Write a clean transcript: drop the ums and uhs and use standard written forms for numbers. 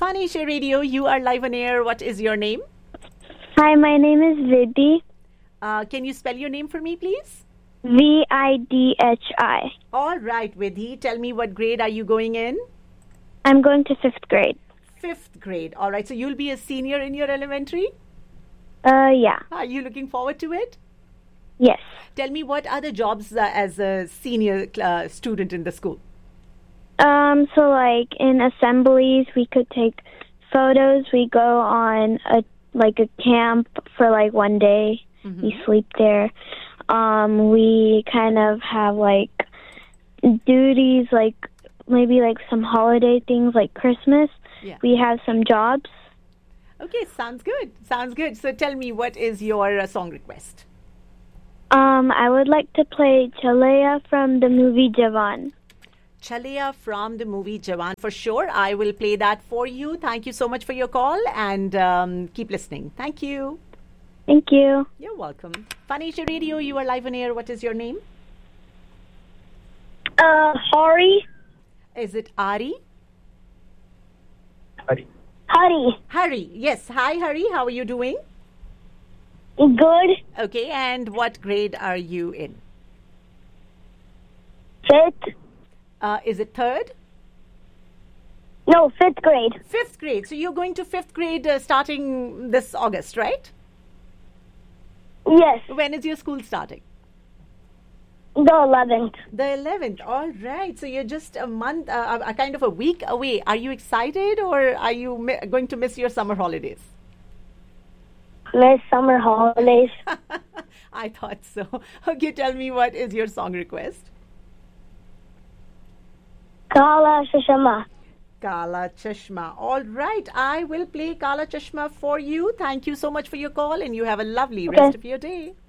Fun Asia Radio, you are live on air. What is your name? Hi, my name is Vidhi. Can you spell your name for me, please? Vidhi. All right, Vidhi. Tell me, what grade are you going in? I'm going to 5th grade. 5th grade. All right. So you'll be a senior in your elementary? Yeah. Are you looking forward to it? Yes. Tell me, what are the jobs as a senior student in the school? So like in assemblies, we could take photos. We go on a camp for like one day. Mm-hmm. We sleep there. We kind of have like duties, like maybe like some holiday things like Christmas. Yeah. We have some jobs. Okay, sounds good. Sounds good. So tell me, what is your song request? I would like to play Chalaya from the movie Jawan. Chalaya from the movie Jawan. For sure, I will play that for you. Thank you so much for your call, and keep listening. Thank you. Thank you. You're welcome. Fun Asia Radio, you are live on air. What is your name? Hari. Is it Ari? Hari. Hari. Yes. Hi, Hari. How are you doing? Good. Okay. And what grade are you in? 5th. Is it 3rd? No, 5th grade. 5th grade. So you're going to 5th grade starting this August, right? Yes. When is your school starting? The 11th. The 11th. All right. So you're just a month, a kind of a week away. Are you excited, or are you going to miss your summer holidays? Miss summer holidays. I thought so. Okay, tell me, what is your song request? Kala Shashama. Kala Chashma. All right. I will play Kala Chashma for you. Thank you so much for your call, and you have a lovely rest of your day.